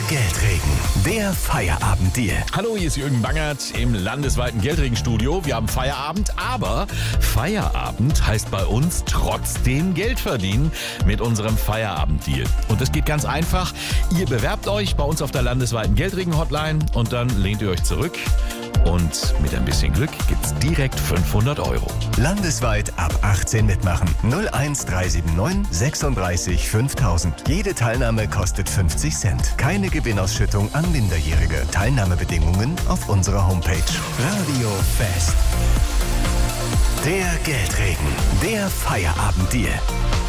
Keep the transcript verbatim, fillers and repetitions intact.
Geldregen, der Feierabenddeal. Hallo, hier ist Jürgen Bangert im landesweiten Geldregenstudio. Wir haben Feierabend, aber Feierabend heißt bei uns trotzdem Geld verdienen mit unserem Feierabenddeal. Und das geht ganz einfach. Ihr bewerbt euch bei uns auf der landesweiten Geldregen-Hotline und dann lehnt ihr euch zurück. Und mit ein bisschen Glück gibt's direkt fünfhundert Euro. Landesweit ab achtzehn mitmachen. null eins drei sieben neun sechsunddreißig fünftausend. Jede Teilnahme kostet fünfzig Cent. Keine Gewinnausschüttung an Minderjährige. Teilnahmebedingungen auf unserer Homepage. Radio Fest. Der Geldregen, der Feierabenddeal.